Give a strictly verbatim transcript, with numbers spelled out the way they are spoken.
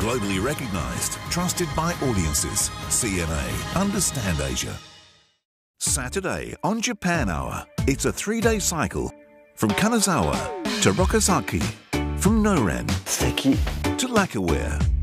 Globally recognised, trusted by audiences. C N A. Understand Asia. Saturday on Japan Hour. It's a three-day cycle from Kanazawa to Rokasaki, from Noren 素敵 to lacquerware.